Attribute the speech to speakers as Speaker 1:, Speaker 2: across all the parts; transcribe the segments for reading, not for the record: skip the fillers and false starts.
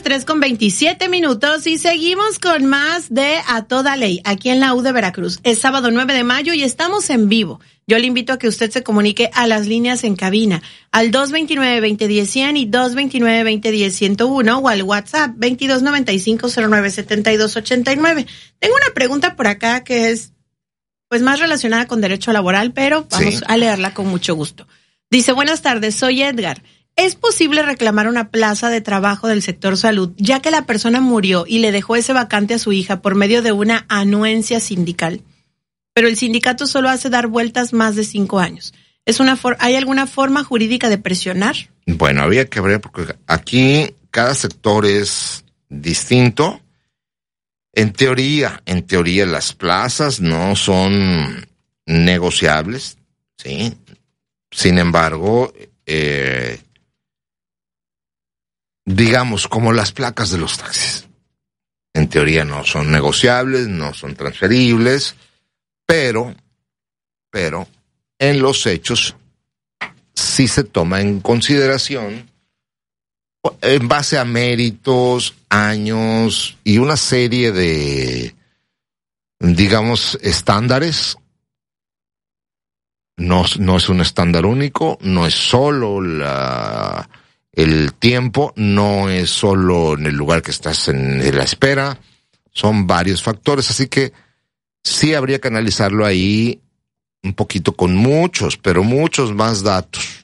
Speaker 1: 3:27 y seguimos con más de A Toda Ley aquí en la U de Veracruz. Es sábado 9 de mayo y estamos en vivo. Yo le invito a que usted se comunique a las líneas en cabina al 229-2010-100 y 229-2010-101 o al WhatsApp 2295-097289. Tengo una pregunta por acá que es pues más relacionada con derecho laboral, pero vamos a leerla con mucho gusto. Dice, buenas tardes, soy Edgar. ¿Es posible reclamar una plaza de trabajo del sector salud, ya que la persona murió y le dejó ese vacante a su hija por medio de una anuencia sindical? Pero el sindicato solo hace dar vueltas más de 5 años. ¿Hay alguna forma jurídica de presionar?
Speaker 2: Bueno, habría que ver, porque aquí cada sector es distinto. En teoría, las plazas no son negociables, ¿sí? Sin embargo, digamos, como las placas de los taxis. En teoría no son negociables, no son transferibles, pero en los hechos sí se toma en consideración en base a méritos, años y una serie de, digamos, estándares. No es un estándar único, no es solo el tiempo, no es solo en el lugar que estás en la espera, son varios factores, así que sí habría que analizarlo ahí un poquito con muchos más datos.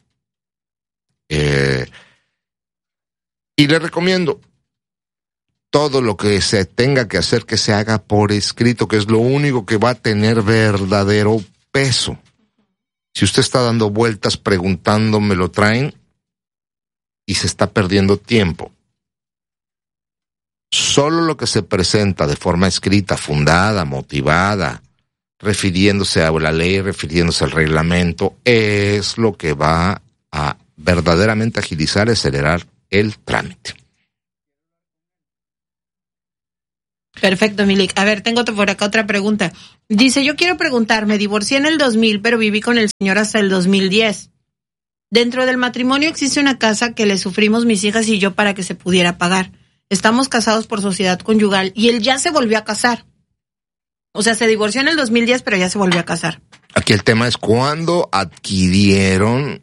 Speaker 2: Y le recomiendo todo lo que se tenga que hacer, que se haga por escrito, que es lo único que va a tener verdadero peso. Si usted está dando vueltas preguntando, me lo traen, y se está perdiendo tiempo. Solo lo que se presenta de forma escrita, fundada, motivada, refiriéndose a la ley, refiriéndose al reglamento, es lo que va a verdaderamente agilizar y acelerar el trámite.
Speaker 1: Perfecto, Milik. A ver, tengo por acá otra pregunta. Dice, yo quiero preguntar, me divorcié en el 2000, pero viví con el señor hasta el 2010. Dentro del matrimonio existe una casa que le sufrimos mis hijas y yo para que se pudiera pagar. Estamos casados por sociedad conyugal y él ya se volvió a casar. O sea, se divorció en el 2010, pero ya se volvió a casar.
Speaker 2: Aquí el tema es cuándo adquirieron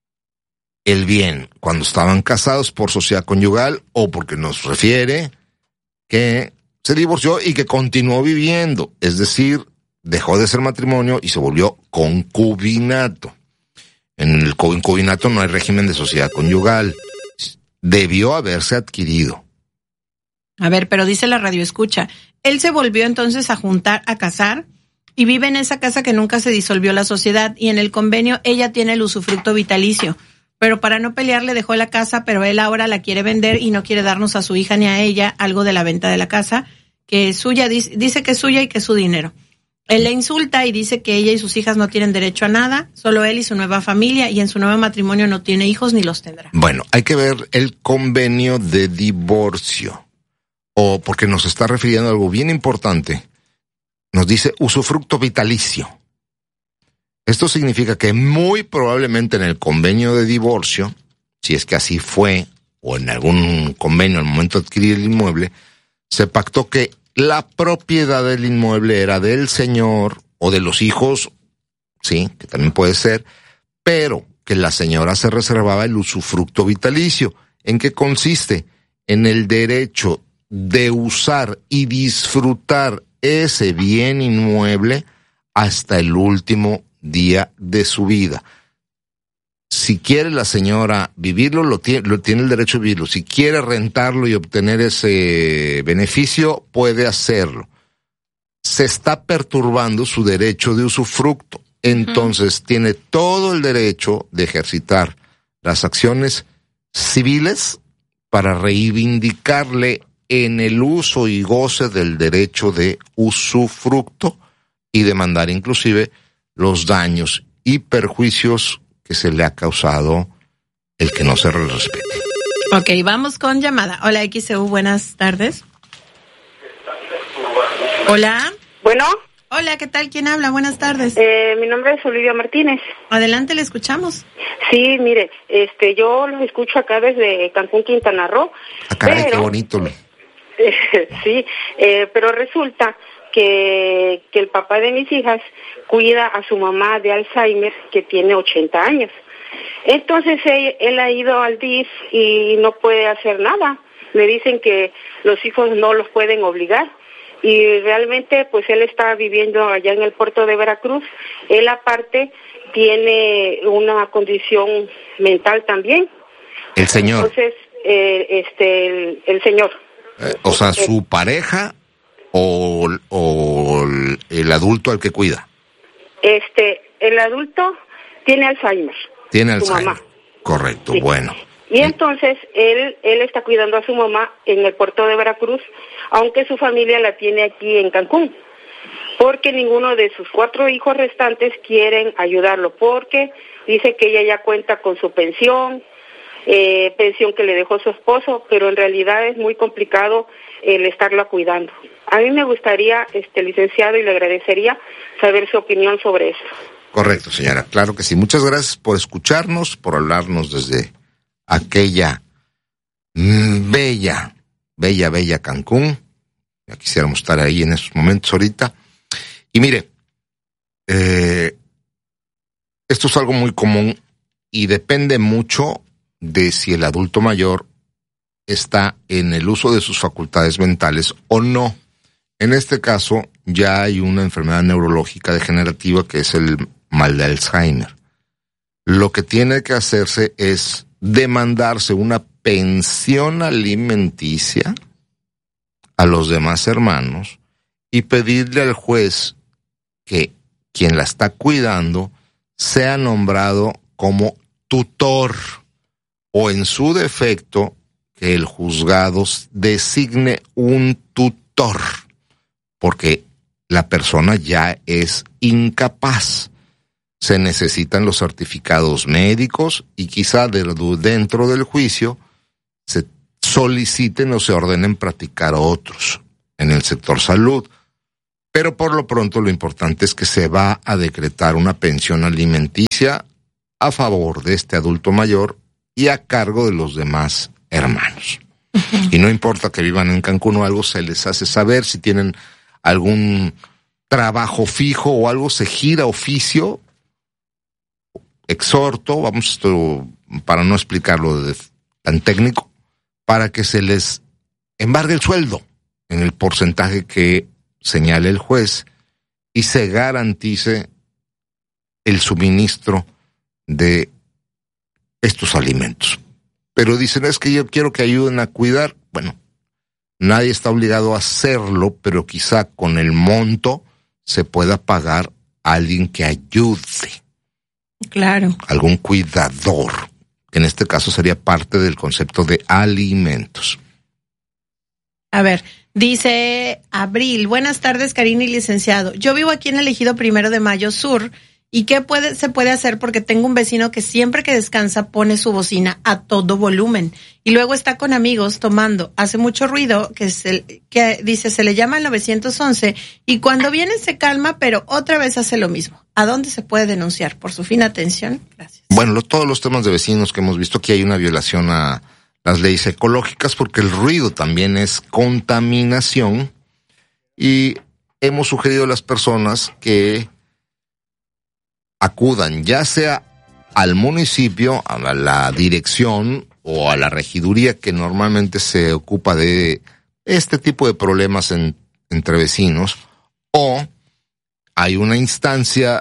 Speaker 2: el bien, cuando estaban casados por sociedad conyugal o porque nos refiere que se divorció y que continuó viviendo, es decir, dejó de ser matrimonio y se volvió concubinato. En el concubinato no hay régimen de sociedad conyugal. Debió haberse adquirido.
Speaker 1: A ver, pero dice la radioescucha, él se volvió entonces a casar y vive en esa casa que nunca se disolvió la sociedad y en el convenio ella tiene el usufructo vitalicio. Pero para no pelear le dejó la casa, pero él ahora la quiere vender y no quiere darnos a su hija ni a ella algo de la venta de la casa, que es suya, dice que es suya y que es su dinero. Él le insulta y dice que ella y sus hijas no tienen derecho a nada, solo él y su nueva familia, y en su nuevo matrimonio no tiene hijos ni los tendrá.
Speaker 2: Bueno, hay que ver el convenio de divorcio, o porque nos está refiriendo a algo bien importante. Nos dice usufructo vitalicio. Esto significa que muy probablemente en el convenio de divorcio, si es que así fue, o en algún convenio al momento de adquirir el inmueble, se pactó que la propiedad del inmueble era del señor o de los hijos, sí, que también puede ser, pero que la señora se reservaba el usufructo vitalicio. ¿En qué consiste? En el derecho de usar y disfrutar ese bien inmueble hasta el último día de su vida. Si quiere la señora vivirlo, lo tiene el derecho de vivirlo. Si quiere rentarlo y obtener ese beneficio, puede hacerlo. Se está perturbando su derecho de usufructo. Entonces, tiene todo el derecho de ejercitar las acciones civiles para reivindicarle en el uso y goce del derecho de usufructo y demandar inclusive los daños y perjuicios que se le ha causado el que no se le respete.
Speaker 1: Ok, vamos con llamada. Hola, XEU, buenas tardes. Hola.
Speaker 3: Bueno.
Speaker 1: Hola, ¿qué tal? ¿Quién habla? Buenas tardes.
Speaker 3: Mi nombre es Olivia Martínez.
Speaker 1: Adelante, le escuchamos.
Speaker 3: Sí, mire, yo los escucho acá desde Cancún, Quintana Roo.
Speaker 2: Caray, qué bonito.
Speaker 3: Sí, pero resulta que el papá de mis hijas cuida a su mamá de Alzheimer, que tiene 80 años. Entonces él ha ido al DIF y no puede hacer nada. Le dicen que los hijos no los pueden obligar. Y realmente, pues él está viviendo allá en el puerto de Veracruz. Él aparte tiene una condición mental también.
Speaker 2: El señor.
Speaker 3: Entonces, el señor.
Speaker 2: O sea, ¿su pareja o el adulto al que cuida?
Speaker 3: El adulto tiene Alzheimer.
Speaker 2: Tiene Alzheimer.
Speaker 3: Mamá.
Speaker 2: Correcto,
Speaker 3: sí.
Speaker 2: Bueno.
Speaker 3: Y entonces él está cuidando a su mamá en el puerto de Veracruz, aunque su familia la tiene aquí en Cancún, porque ninguno de sus 4 hijos restantes quieren ayudarlo, porque dice que ella ya cuenta con su pensión que le dejó su esposo, pero en realidad es muy complicado el estarla cuidando. A mí me gustaría, licenciado, y le agradecería saber su opinión sobre eso.
Speaker 2: Correcto, señora, claro que sí. Muchas gracias por escucharnos, por hablarnos desde aquella bella Cancún. Ya quisiéramos estar ahí en esos momentos ahorita. Y mire, esto es algo muy común y depende mucho de si el adulto mayor está en el uso de sus facultades mentales o no. En este caso, ya hay una enfermedad neurológica degenerativa que es el mal de Alzheimer. Lo que tiene que hacerse es demandarse una pensión alimenticia a los demás hermanos y pedirle al juez que quien la está cuidando sea nombrado como tutor o, en su defecto, que el juzgado designe un tutor, porque la persona ya es incapaz. Se necesitan los certificados médicos y quizá dentro del juicio se soliciten o se ordenen practicar otros en el sector salud. Pero por lo pronto lo importante es que se va a decretar una pensión alimenticia a favor de este adulto mayor y a cargo de los demás hermanos. Y no importa que vivan en Cancún o algo, se les hace saber si tienen algún trabajo fijo o algo, se gira oficio. Exhorto, para no explicarlo tan técnico, para que se les embargue el sueldo en el porcentaje que señale el juez y se garantice el suministro de estos alimentos. Pero dicen, es que yo quiero que ayuden a cuidar. Bueno, nadie está obligado a hacerlo, pero quizá con el monto se pueda pagar a alguien que ayude.
Speaker 1: Claro.
Speaker 2: Algún cuidador, que en este caso sería parte del concepto de alimentos.
Speaker 1: A ver, dice Abril, buenas tardes, Karina y licenciado. Yo vivo aquí en el Ejido 1 de Mayo Sur. ¿Y qué se puede hacer? Porque tengo un vecino que siempre que descansa pone su bocina a todo volumen y luego está con amigos tomando. Hace mucho ruido que dice se le llama al 911 y cuando viene se calma, pero otra vez hace lo mismo. ¿A dónde se puede denunciar? Por su fina atención. Gracias.
Speaker 2: Bueno, todos los temas de vecinos que hemos visto, aquí hay una violación a las leyes ecológicas porque el ruido también es contaminación y hemos sugerido a las personas que acudan ya sea al municipio, a la dirección o a la regiduría que normalmente se ocupa de este tipo de problemas entre vecinos, o hay una instancia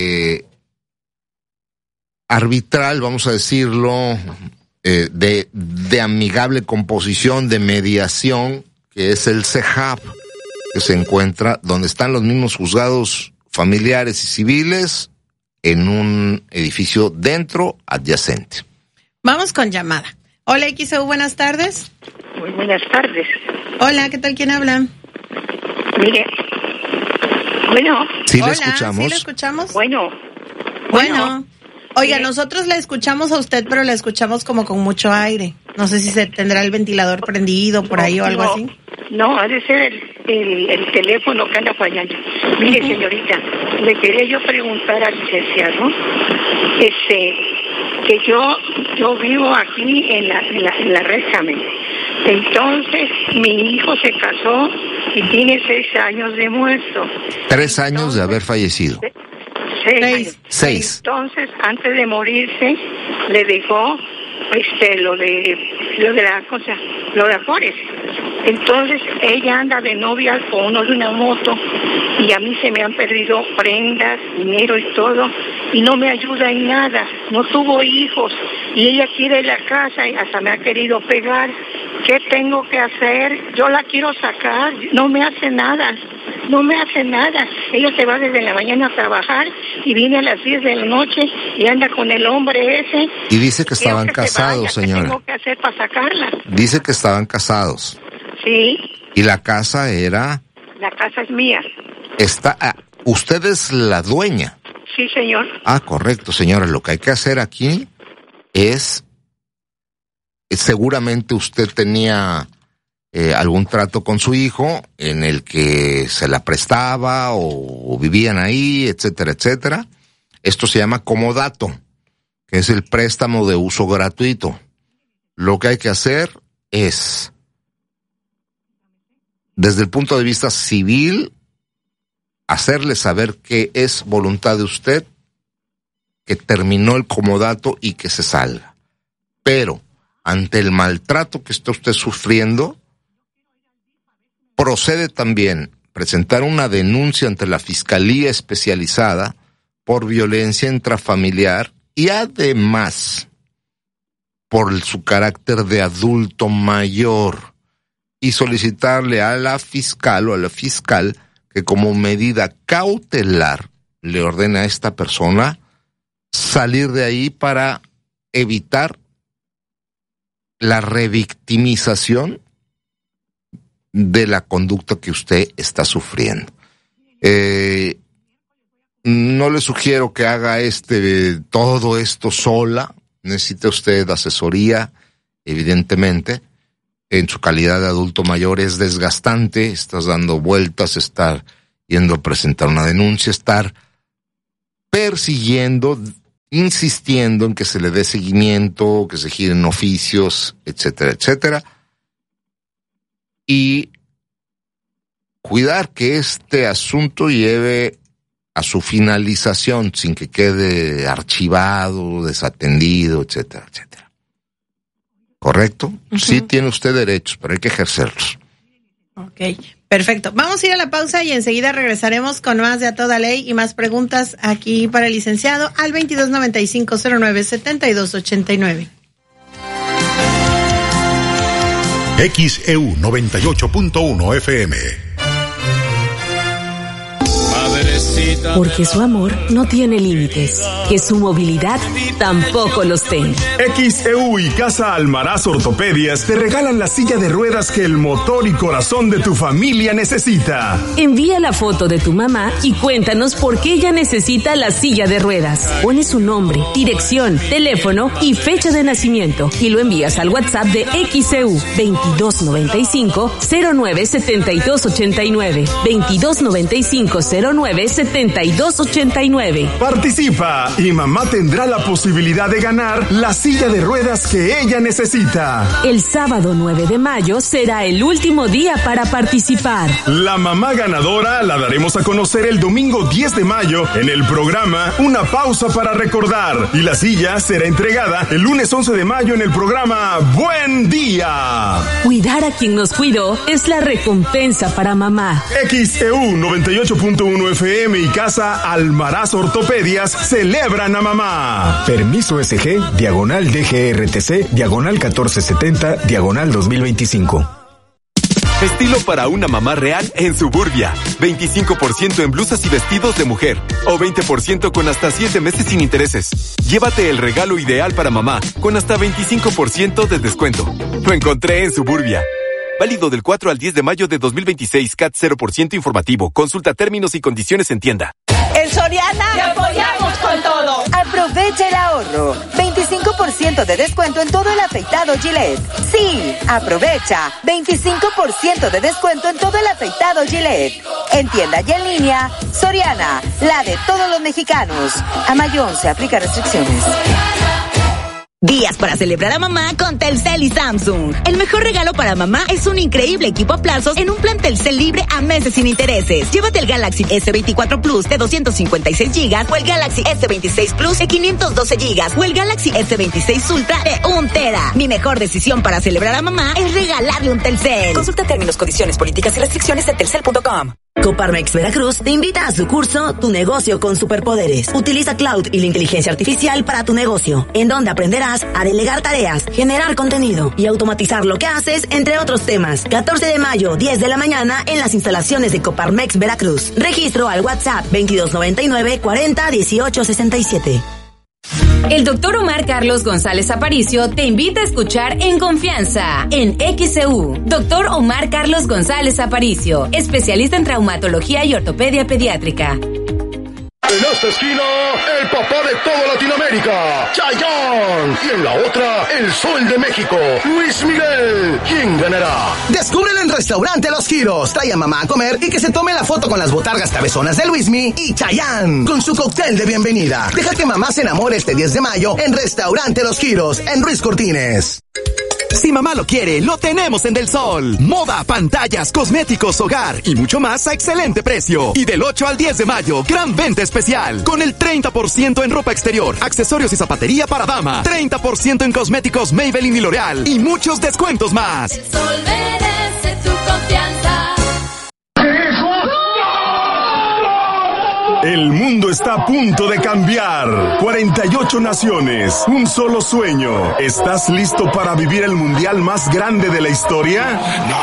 Speaker 2: arbitral, vamos a decirlo, de amigable composición, de mediación, que es el CEJAP, que se encuentra donde están los mismos juzgados familiares y civiles, en un edificio dentro adyacente.
Speaker 1: Vamos con llamada. Hola, XEU, buenas tardes.
Speaker 4: Muy buenas tardes.
Speaker 1: Hola, ¿qué tal? ¿Quién habla?
Speaker 4: Mire. Bueno.
Speaker 2: ¿Sí
Speaker 1: Hola,
Speaker 2: le escuchamos?
Speaker 1: ¿sí le escuchamos?
Speaker 4: Bueno.
Speaker 1: Oiga,
Speaker 4: Mire.
Speaker 1: nosotros la escuchamos a usted, pero la escuchamos como con mucho aire. No sé si se tendrá el ventilador prendido por ahí o algo así.
Speaker 4: No, ha de ser el teléfono que anda fallando. Mire, señorita, le quería yo preguntar al licenciado, que yo vivo aquí en la Réjame. Entonces, mi hijo se casó y tiene 6 años de muerto.
Speaker 2: 3 años de haber fallecido. 6.
Speaker 4: Entonces, antes de morirse, le dejó lo de la cosa, lo de Afores. Entonces ella anda de novia con uno de una moto y a mí se me han perdido prendas, dinero y todo, y no me ayuda en nada. No tuvo hijos y ella quiere la casa y hasta me ha querido pegar. ¿Qué tengo que hacer? Yo la quiero sacar, no me hace nada. Ella se va desde la mañana a trabajar y viene a las 10 de la noche y anda con el hombre ese.
Speaker 2: Y dice que estaban casados, señora.
Speaker 4: ¿Qué tengo que hacer para sacarla?
Speaker 2: Dice que estaban casados.
Speaker 4: Sí.
Speaker 2: ¿Y la casa era?
Speaker 4: La casa es mía.
Speaker 2: ¿Usted es la dueña?
Speaker 4: Sí, señor.
Speaker 2: Ah, correcto, señora. Lo que hay que hacer aquí es... Seguramente usted tenía algún trato con su hijo en el que se la prestaba o vivían ahí, etcétera, etcétera. Esto se llama comodato, que es el préstamo de uso gratuito. Lo que hay que hacer es, desde el punto de vista civil, hacerle saber que es voluntad de usted que terminó el comodato y que se salga. Pero, ante el maltrato que está usted sufriendo, procede también presentar una denuncia ante la Fiscalía Especializada por violencia intrafamiliar y además por su carácter de adulto mayor y solicitarle a la fiscal o a la fiscal que como medida cautelar le ordene a esta persona salir de ahí para evitar la revictimización de la conducta que usted está sufriendo. No le sugiero que haga todo esto sola. Necesita usted asesoría, evidentemente. En su calidad de adulto mayor es desgastante, estás dando vueltas, estar yendo a presentar una denuncia, estar persiguiendo, insistiendo en que se le dé seguimiento, que se giren oficios, etcétera, etcétera. Y cuidar que este asunto lleve a su finalización sin que quede archivado, desatendido, etcétera, etcétera. ¿Correcto? Uh-huh. Sí tiene usted derechos, pero hay que ejercerlos.
Speaker 1: Ok, perfecto. Vamos a ir a la pausa y enseguida regresaremos con más de A Toda Ley y más preguntas aquí para el licenciado al 2295-09-7289.
Speaker 5: XEU 98.1 FM.
Speaker 6: Porque su amor no tiene límites, que su movilidad tampoco los tenga.
Speaker 7: XEU y Casa Almaraz Ortopedias te regalan la silla de ruedas que el motor y corazón de tu familia necesita.
Speaker 6: Envía la foto de tu mamá y cuéntanos por qué ella necesita la silla de ruedas. Pones su nombre, dirección, teléfono y fecha de nacimiento y lo envías al WhatsApp de XEU 2295-097289 2295-097289.
Speaker 7: Participa y mamá tendrá la posibilidad de ganar la silla de ruedas que ella necesita.
Speaker 6: El sábado 9 de mayo será el último día para participar.
Speaker 7: La mamá ganadora la daremos a conocer el domingo 10 de mayo en el programa Una Pausa para Recordar, y la silla será entregada el lunes 11 de mayo en el programa Buen Día.
Speaker 6: Cuidar a quien nos cuidó es la recompensa para mamá.
Speaker 7: XEU 98.1 FM y Casa Almaraz Ortopedias celebran a mamá.
Speaker 8: Permiso SG, /DGRTC, /1470, /2025.
Speaker 9: Estilo para una mamá real en Suburbia. 25% en blusas y vestidos de mujer. O 20% con hasta 7 meses sin intereses. Llévate el regalo ideal para mamá, con hasta 25% de descuento. Lo encontré en Suburbia. Válido del 4 al 10 de mayo de 2026, CAT 0% informativo. Consulta términos y condiciones en tienda.
Speaker 10: En Soriana
Speaker 11: te apoyamos con todo.
Speaker 10: Aprovecha el ahorro. 25% de descuento en todo el afeitado Gillette. Sí, aprovecha. 25% de descuento en todo el afeitado Gillette. En tienda y en línea, Soriana, la de todos los mexicanos. A mayo 11, aplica restricciones.
Speaker 12: Días para celebrar a mamá con Telcel y Samsung. El mejor regalo para mamá es un increíble equipo a plazos en un plan Telcel libre a meses sin intereses. Llévate el Galaxy S24 Plus de 256 GB o el Galaxy S26 Plus de 512 GB o el Galaxy S26 Ultra de 1 TB. Mi mejor decisión para celebrar a mamá es regalarle un Telcel.
Speaker 10: Consulta términos, condiciones, políticas y restricciones en telcel.com.
Speaker 6: Coparmex Veracruz te invita a su curso Tu Negocio con Superpoderes. Utiliza Cloud y la inteligencia artificial para tu negocio, en donde aprenderás a delegar tareas, generar contenido y automatizar lo que haces, entre otros temas. 14 de mayo, 10 de la mañana, en las instalaciones de Coparmex Veracruz. Registro al WhatsApp 2299 40 18 67.
Speaker 13: El doctor Omar Carlos González Aparicio te invita a escuchar En Confianza, en XEU. Doctor Omar Carlos González Aparicio, especialista en traumatología y ortopedia pediátrica.
Speaker 14: En esta esquina, el papá de toda Latinoamérica, Chayanne. Y en la otra, el Sol de México, Luis Miguel. ¿Quién ganará?
Speaker 15: Descúbrelo en Restaurante Los Giros. Trae a mamá a comer y que se tome la foto con las botargas cabezonas de Luismi y Chayanne con su cóctel de bienvenida. Deja que mamá se enamore este 10 de mayo en Restaurante Los Giros, en Ruiz Cortines.
Speaker 16: Si mamá lo quiere, lo tenemos en Del Sol. Moda, pantallas, cosméticos, hogar y mucho más a excelente precio. Y del 8 al 10 de mayo, gran venta especial. Con el 30% en ropa exterior, accesorios y zapatería para dama. 30% en cosméticos Maybelline y L'Oreal. Y muchos descuentos más.
Speaker 11: El Sol merece tu confianza.
Speaker 7: El mundo está a punto de cambiar. 48 naciones, un solo sueño. ¿Estás listo para vivir el mundial más grande de la historia?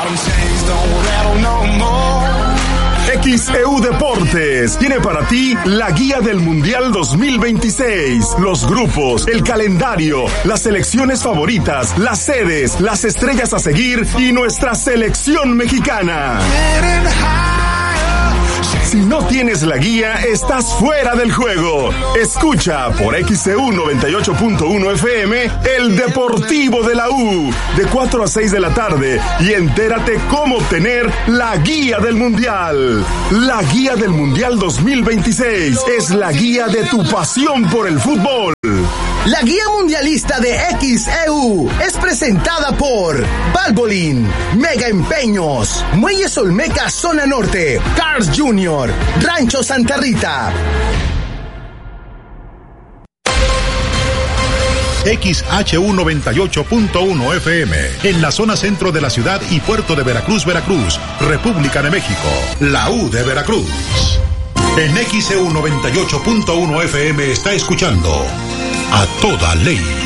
Speaker 7: XEU Deportes tiene para ti la guía del Mundial 2026, los grupos, el calendario, las selecciones favoritas, las sedes, las estrellas a seguir y nuestra selección mexicana. Si no tienes la guía, estás fuera del juego. Escucha por XEU 98.1 FM el Deportivo de la U de 4 a 6 de la tarde y entérate cómo obtener la guía del Mundial. La guía del Mundial 2026 es la guía de tu pasión por el fútbol.
Speaker 15: La guía mundialista de XEU es presentada por Valvoline, Mega Empeños, Muelles Olmeca Zona Norte, Cars Jr., Rancho Santa Rita.
Speaker 5: XHU 98.1 FM, en la zona centro de la ciudad y puerto de Veracruz, Veracruz, República de México, la U de Veracruz. En XEU 98.1 FM está escuchando A Toda Ley.